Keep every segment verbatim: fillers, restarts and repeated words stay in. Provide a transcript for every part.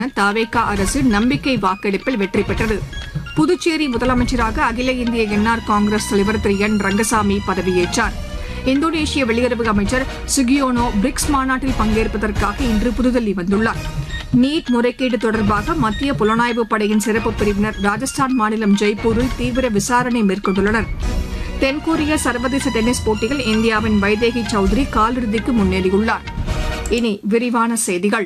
தாவேகா அரசு நம்பிக்கை வாக்கெடுப்பில் வெற்றி பெற்றது. புதுச்சேரி முதலமைச்சராக அகில இந்திய என்ஆர் காங்கிரஸ் தலைவர் திரு என் ரங்கசாமி பதவியேற்றார். இந்தோனேஷிய வெளியுறவு அமைச்சர் சுகியோனோ பிரிக்ஸ் மாநாட்டில் பங்கேற்பதற்காக இன்று புதுதில்லி வந்துள்ளார். நீட் முறைகேடு தொடர்பாக மத்திய புலனாய்வு படையின் சிறப்பு பிரிவினர் ராஜஸ்தான் மாநிலம் ஜெய்ப்பூரில் தீவிர விசாரணை மேற்கொண்டுள்ளனர். தென்கொரிய சர்வதேச டென்னிஸ் போட்டியில் இந்தியாவின் வைதேகி சௌத்ரி காலிறுதிக்கு முன்னேறியுள்ளார். இனி விரிவான செய்திகள்.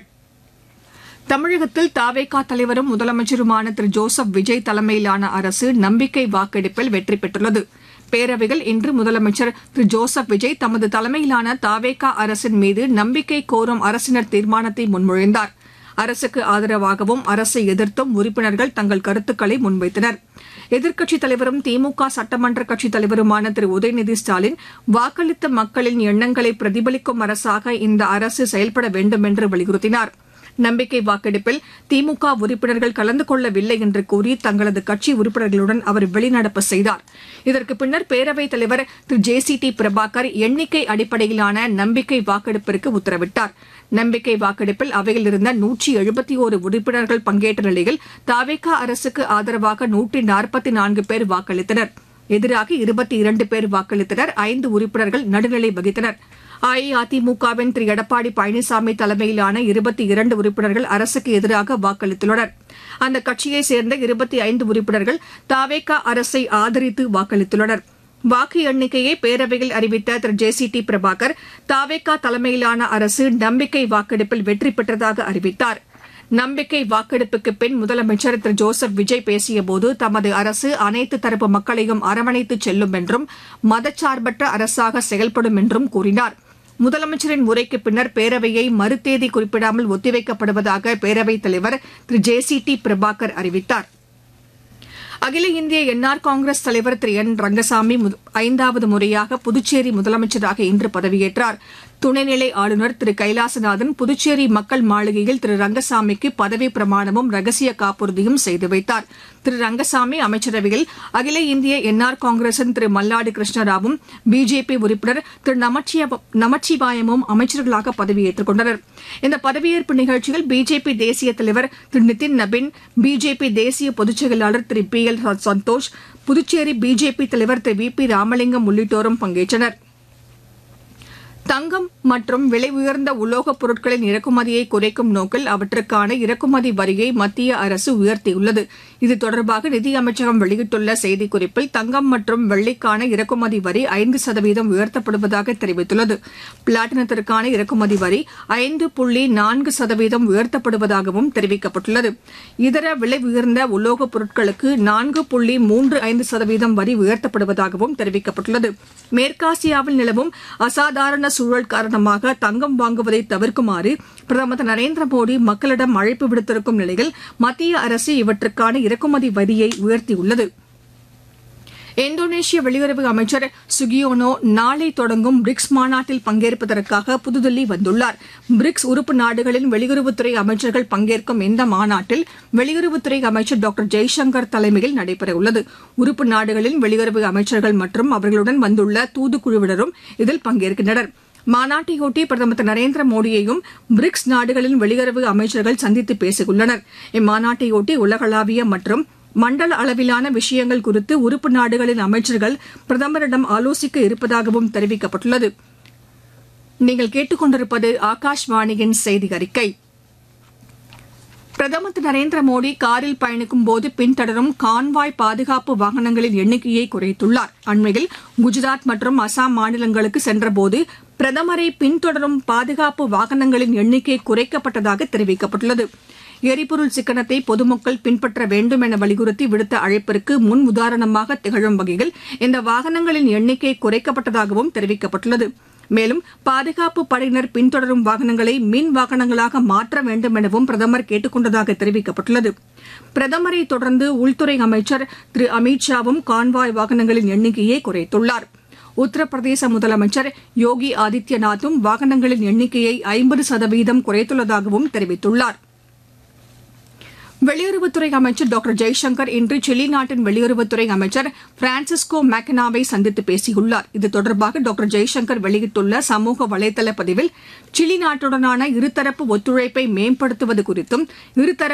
தமிழகத்தில் தாவேகா தலைவரும் முதலமைச்சருமான திரு ஜோசப் விஜய் தலைமையிலான அரசு நம்பிக்கை வாக்கெடுப்பில் வெற்றி பெற்றுள்ளது. பேரவையில் இன்று முதலமைச்சர் திரு ஜோசப் விஜய் தமது தலைமையிலான தாவேகா அரசின் மீது நம்பிக்கை கோரும் அரசினர் தீர்மானத்தை முன்மொழிந்தார். அரசுக்கு ஆதரவாகவும் அரசை எதிர்த்தும் உறுப்பினர்கள் தங்கள் கருத்துக்களை முன்வைத்தனர். எதிர்க்கட்சித் தலைவரும் திமுக சட்டமன்ற கட்சித் தலைவருமான திரு உதயநிதி ஸ்டாலின் வாக்களித்த மக்களின் எண்ணங்களை பிரதிபலிக்கும் அரசாக இந்த அரசு செயல்பட வேண்டும் என்று வலியுறுத்தினார். நம்பிக்கை வாக்கெடுப்பில் திமுக உறுப்பினர்கள் கலந்து கொள்ளவில்லை என்று கூறி தங்களது கட்சி உறுப்பினர்களுடன் அவர் வெளிநடப்பு செய்தார். இதற்கு பின்னர் பேரவைத் தலைவர் திரு ஜே சி டி பிரபாகர் எண்ணிக்கை அடிப்படையிலான நம்பிக்கை வாக்கெடுப்பிற்கு உத்தரவிட்டார். நம்பிக்கை வாக்கெடுப்பில் அவையில் இருந்த நூற்றி எழுபத்தி ஒரு உறுப்பினர்கள் பங்கேற்ற நிலையில் தாவேகா அரசுக்கு ஆதரவாக நூற்றி நாற்பத்தி நான்கு பேர் வாக்களித்தனர். எதிராக இருபத்தி இரண்டு பேர் வாக்களித்தனர். ஐந்து உறுப்பினர்கள் நடுநிலை வகித்தனர். அஇஅதிமுகவின் திரு எடப்பாடி பழனிசாமி தலைமையிலான இருபத்தி இரண்டு உறுப்பினர்கள் அரசுக்கு எதிராக வாக்களித்துள்ளனர். அந்த கட்சியைச் சேர்ந்த இருபத்தி ஐந்து உறுப்பினர்கள் தாவேகா அரசை ஆதரித்து வாக்களித்துள்ளனர். வாக்கு எண்ணிக்கையை பேரவையில் அறிவித்த திரு ஜே சி டி பிரபாகர் தாவேகா தலைமையிலான அரசு நம்பிக்கை வாக்கெடுப்பில் வெற்றி பெற்றதாக அறிவித்தார். நம்பிக்கை வாக்கெடுப்புக்கு பின் முதலமைச்சர் திரு ஜோசப் விஜய் பேசியபோது தமது அரசு அனைத்து தரப்பு மக்களையும் அரவணைத்து செல்லும் என்றும் மதச்சார்பற்ற அரசாக செயல்படும் என்றும் கூறினார். முதலமைச்சரின் உரைக்கு பின்னர் பேரவையை மறுதேதி குறிப்பிடாமல் ஒத்திவைக்கப்படுவதாக பேரவைத் தலைவர் திரு ஜே சி டி பிரபாகர் அறிவித்தார். அகில இந்திய என்ஆர் காங்கிரஸ் தலைவர் திரு என் ரங்கசாமி ஐந்தாவது முறையாக புதுச்சேரி முதலமைச்சராக இன்று பதவியேற்றார். துணைநிலை ஆளுநர் திரு கைலாசநாதன் புதுச்சேரி மக்கள் மாளிகையில் திரு ரங்கசாமிக்கு பதவி பிரமாணமும் ரகசிய காப்புறுதியும் செய்து வைத்தார். திரு ரங்கசாமி அமைச்சரவையில் அகில இந்திய என்ஆர் காங்கிரசின் திரு மல்லாடி கிருஷ்ணராவும் பிஜேபி உறுப்பினர் திரு நமச்சிவாயமும் அமைச்சர்களாக பதவியேற்றுக் கொண்டனர். இந்த பதவியேற்பு நிகழ்ச்சியில் பிஜேபி தேசிய தலைவர் திரு நிதின் நபின், பிஜேபி தேசிய பொதுச் செயலாளர் திரு P L Santhosh, Puducherry BJP தலைவர் திரு வி பி ராமலிங்கம் உள்ளிட்டோரும் பங்கேற்றனர். தங்கம் மற்றும் விலை உயர்ந்த உலோகப் பொருட்களின் இறக்குமதியை குறைக்கும் நோக்கில் அவற்றுக்கான இறக்குமதி வரியை மத்திய அரசு உயர்த்தியுள்ளது. இது தொடர்பாக நிதியமைச்சகம் வெளியிட்டுள்ள செய்திக்குறிப்பில் தங்கம் மற்றும் வெள்ளிக்கான இறக்குமதி வரி ஐந்து சதவீதம் உயர்த்தப்படுவதாக தெரிவித்துள்ளது. பிளாட்டினத்திற்கான இறக்குமதி வரி ஐந்து புள்ளி நான்கு சதவீதம் உயர்த்தப்படுவதாகவும் தெரிவிக்கப்பட்டுள்ளது. இதர விலை உயர்ந்த உலோகப் பொருட்களுக்கு நான்கு புள்ளி மூன்று ஐந்து சதவீதம் வரி உயர்த்தப்படுவதாகவும் தெரிவிக்கப்பட்டுள்ளது. மேற்காசியாவில் நிலவும் அசாதாரண சூழல் காரணமாக தங்கம் வாங்குவதை தவிர்க்குமாறு பிரதமர் திரு நரேந்திர மோடி மக்களிடம் அழைப்பு விடுத்திருக்கும் நிலையில் மத்திய அரசு இவற்றுக்கான இறக்குமதி வரியை உயர்த்தியுள்ளது. இந்தோனேஷிய வெளியுறவு அமைச்சர் சுகியோனோ நாளை தொடங்கும் பிரிக்ஸ் மாநாட்டில் பங்கேற்பதற்காக புதுதில்லி வந்துள்ளார். பிரிக்ஸ் உறுப்பு நாடுகளின் வெளியுறவுத்துறை அமைச்சர்கள் பங்கேற்கும் இந்த மாநாட்டில் வெளியுறவுத்துறை அமைச்சர் டாக்டர் ஜெய்சங்கர் தலைமையில் நடைபெறவுள்ளது. உறுப்பு நாடுகளின் வெளியுறவு அமைச்சர்கள் மற்றும் அவர்களுடன் வந்துள்ள தூதுக்குழுவினரும் இதில் பங்கேற்கின்றனர். மாநாட்டையொட்டி பிரதமர் திரு நரேந்திர மோடியையும் பிரிக்ஸ் நாடுகளின் வெளியுறவு அமைச்சர்கள் சந்தித்து பேசியுள்ளனர். இம்மாநாட்டையொட்டி உலகளாவிய மற்றும் மண்டல அளவிலான விஷயங்கள் குறித்து உறுப்பு நாடுகளின் அமைச்சர்கள் பிரதமரிடம் ஆலோசிக்க இருப்பதாகவும் தெரிவிக்கப்பட்டுள்ளது. நீங்கள் கேட்டுக் கொண்டிருப்பது ஆகாஷ்வாணியின் செய்தி அறிக்கை. பிரதமர் திரு நரேந்திர மோடி காரில் பயணிக்கும் போது பின்தொடரும் கான்வாய் பாதுகாப்பு வாகனங்களின் எண்ணிக்கையை குறைத்துள்ளார். அண்மையில் குஜராத் மற்றும் அசாம் மாநிலங்களுக்கு சென்றபோது பிரதமரை பின்தொடரும் பாதுகாப்பு வாகனங்களின் எண்ணிக்கை குறைக்கப்பட்டதாக தெரிவிக்கப்பட்டுள்ளது. எரிபொருள் சிக்கனத்தை பொதுமக்கள் பின்பற்ற வேண்டும் என வலியுறுத்தி விடுத்த அழைப்பிற்கு முன் உதாரணமாக திகழும் வகையில் இந்த வாகனங்களின் எண்ணிக்கை குறைக்கப்பட்டதாகவும் தெரிவிக்கப்பட்டுள்ளது. மேலும் பாதுகாப்பு படையினர் பின்தொடரும் வாகனங்களை மின் வாகனங்களாக மாற்ற வேண்டும் எனவும் பிரதமர் கேட்டுக் கொண்டதாக தெரிவிக்கப்பட்டுள்ளது. பிரதமரை தொடர்ந்து உள்துறை அமைச்சர் திரு அமித் ஷாவும் கான்வாய் வாகனங்களின் எண்ணிக்கையை குறைத்துள்ளார். உத்தரப்பிரதேச முதலமைச்சர் யோகி ஆதித்யநாத்தும் வாகனங்களின் எண்ணிக்கையை ஐம்பது சதவீதம் குறைத்துள்ளதாகவும் தெரிவித்துள்ளார். வெளியுறவுத்துறை அமைச்சர் டாக்டர் ஜெய்சங்கர் இன்று சிலி நாட்டின் வெளியுறவுத்துறை அமைச்சர் பிரான்சிஸ்கோ மேக்கனாவை சந்தித்து பேசியுள்ளார். இது தொடர்பாக டாக்டர் ஜெய்சங்கர் வெளியிட்டுள்ள சமூக வலைதள பதிவில் சிலி நாட்டுடனான இருதரப்பு ஒத்துழைப்பை மேம்படுத்துவது குறித்தும் இருதரப்பு